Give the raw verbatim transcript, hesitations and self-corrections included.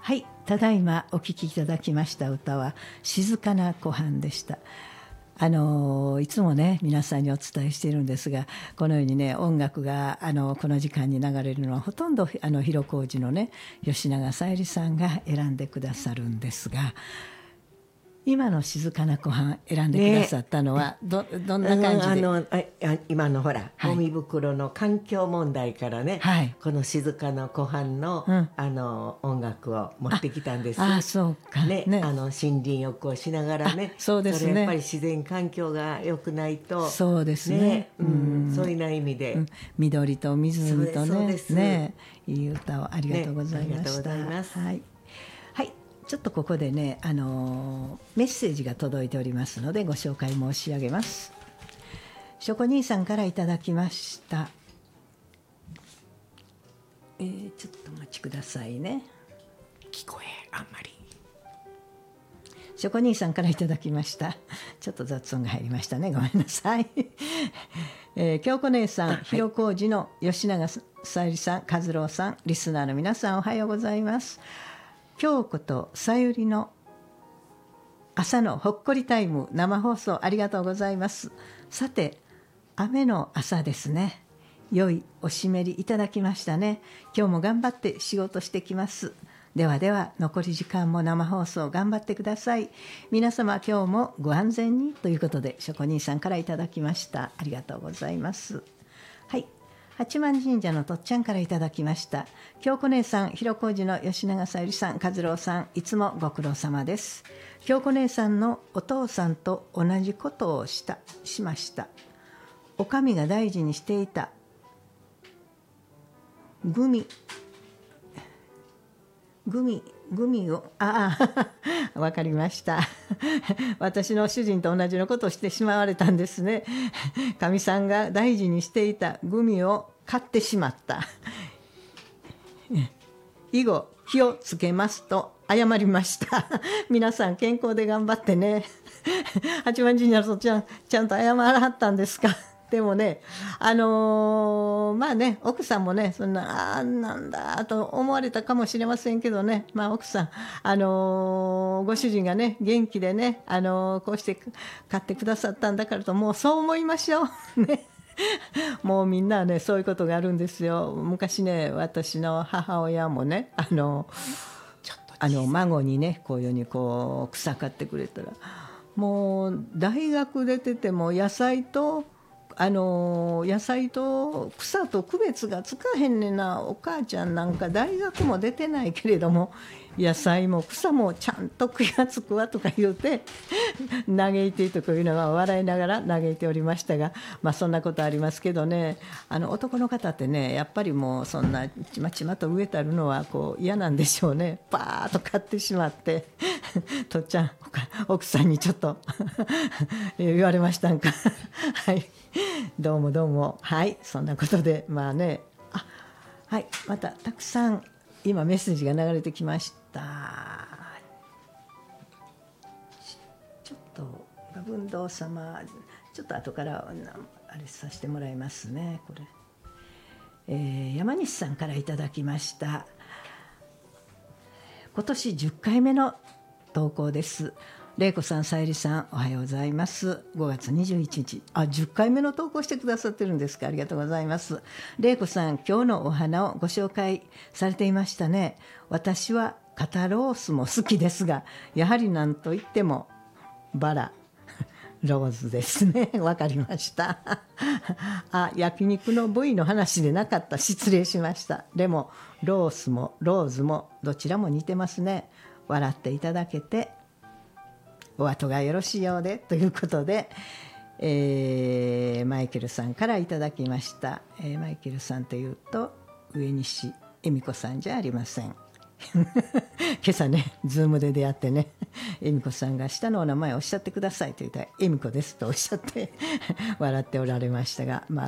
はい、ただいまお聴きいただきました歌は静かな湖畔でした。あのいつもね皆さんにお伝えしているんですが、このようにね音楽があのこの時間に流れるのはほとんどあの広小路のね吉永小百合さんが選んでくださるんですが、今の静かな湖畔選んでくださったのは ど,、ね、どんな感じで、 あのあ今のほら、 はい、 ゴミ袋の環境問題からね、はい、この静かな湖畔の、うん、あの音楽を持ってきたんです。 ああそうか、 ねね、あの森林浴をしながらね、 そうですね、 それやっぱり自然環境が良くないと、 そうですね、ね、 うん、そういうな意味で、うん、 緑と湖とね、ね、いい歌をありがとうございました、ね、ありがとうございます。はい、はい、ちょっとここでね、あのー、メッセージが届いておりますのでご紹介申し上げます。しょこ兄さんからいただきました。えー、ちょっとお待ちくださいね。 聞こえあんまり。 しょこ兄さんからいただきました。ちょっと雑音が入りましたね、ごめんなさい。えー、京子姉さん、広小路の吉永小百合さん、和郎さん、リスナーの皆さんおはようございます。京子とさゆりの朝のほっこりタイム生放送ありがとうございます。さて雨の朝ですね。良いおしめりいただきましたね。今日も頑張って仕事してきます。ではでは残り時間も生放送頑張ってください。皆様今日もご安全にということでしょこ兄さんからいただきました。ありがとうございます。はい、八幡神社のとっちゃんからいただきました。京子姉さん、広小路の吉永小百合さん、和郎さん、いつもご苦労様です。京子姉さんのお父さんと同じことをしたしました。お上が大事にしていたグミグミグミをああわかりました。私の主人と同じのことをしてしまわれたんですね。かみさんが大事にしていたグミを買ってしまった。以後気をつけますと謝りました。皆さん健康で頑張ってね。八幡神社のちゃんちゃんと謝らはったんですか。でもね、あのー、まあね、奥さんもね、そんな、ああ、なんだと思われたかもしれませんけどね、まあ奥さん、あのー、ご主人がね、元気でね、あのー、こうして買ってくださったんだからと、もうそう思いましょう。ね。もうみんなね、そういうことがあるんですよ。昔ね、私の母親もね、あの、ちょっとあの孫にね、こういうようにこう草買ってくれたら、もう大学出てても野菜と、あの野菜と草と区別がつかへんねんな。お母ちゃんなんか大学も出てないけれども野菜も草もちゃんと気がつくわとか言うて嘆いているというのは笑いながら嘆いておりましたが、まあそんなことありますけどね、あの男の方ってねやっぱりもうそんなちまちまと植えたるのはこう嫌なんでしょうね。パーッと買ってしまってとっちゃん奥さんにちょっと言われましたんか。はい、どうもどうも、はい、そんなことでまあね、あ、はい、またたくさん今メッセージが流れてきました。ちょっと文道様、ちょっと後からあれさせてもらいますね。これ、えー、山西さんからいただきました。今年じゅっかいめの投稿です。玲子さん、さゆりさん、おはようございます。ごがつにじゅういちにち、あ、じゅっかいめの投稿してくださってるんですか。ありがとうございます。玲子さん、今日のお花をご紹介されていましたね。私は肩ロースも好きですが、やはり何といってもバラ、ローズですね。わかりました。あ、焼肉の部位の話でなかった。失礼しました。でもロースもローズもどちらも似てますね。笑っていただけてお後がよろしいようでということで、えー、マイケルさんからいただきました。えー、マイケルさんというと上西恵美子さんじゃありません。今朝ねズームで出会ってね、恵美子さんが下のお名前をおっしゃってくださいと言ったら恵美子ですとおっしゃって笑っておられましたが、まあ